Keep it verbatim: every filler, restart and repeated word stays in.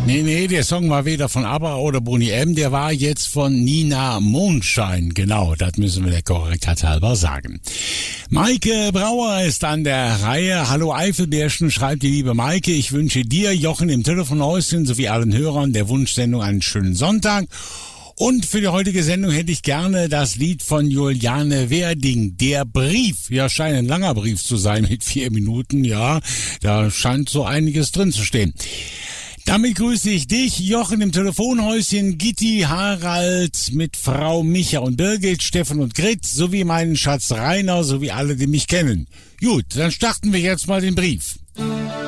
Nee, nee, der Song war weder von ABBA oder Boney M., der war jetzt von Nina Mondschein. Genau, das müssen wir der Korrektheit halber sagen. Maike Brauer ist an der Reihe. Hallo Eifelbärchen, schreibt die liebe Maike. Ich wünsche dir, Jochen im Telefonhäuschen sowie allen Hörern der Wunschsendung einen schönen Sonntag. Und für die heutige Sendung hätte ich gerne das Lied von Juliane Werding, Der Brief. Ja, scheint ein langer Brief zu sein mit vier Minuten. Ja, da scheint so einiges drin zu stehen. Damit grüße ich dich, Jochen im Telefonhäuschen, Gitti, Harald mit Frau Micha und Birgit, Steffen und Grit, sowie meinen Schatz Rainer, sowie alle, die mich kennen. Gut, dann starten wir jetzt mal den Brief.